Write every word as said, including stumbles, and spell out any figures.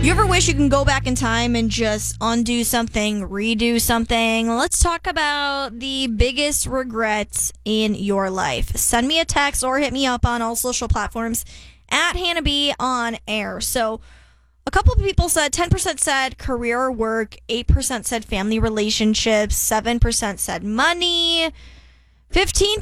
You ever wish you can go back in time and just undo something, redo something? Let's talk about the biggest regrets in your life. Send me a text or hit me up on all social platforms at Hannah B on air. So a couple of people said, ten percent said career or work, eight percent said family relationships, seven percent said money, fifteen